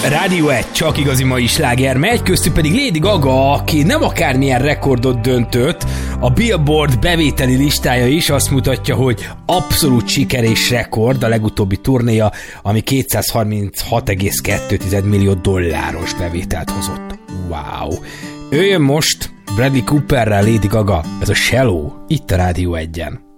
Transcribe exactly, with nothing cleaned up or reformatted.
Rádió egy, csak igazi mai sláger megy, köztük pedig Lady Gaga, aki nem akármilyen rekordot döntött, a Billboard bevételi listája is azt mutatja, hogy abszolút siker és rekord a legutóbbi turnéja, ami kétszázharminchat egész kettő millió dolláros bevételt hozott. Wow! Ő jön most Bradley Cooperrel, Lady Gaga, ez a Shallow, itt a Rádió egyen.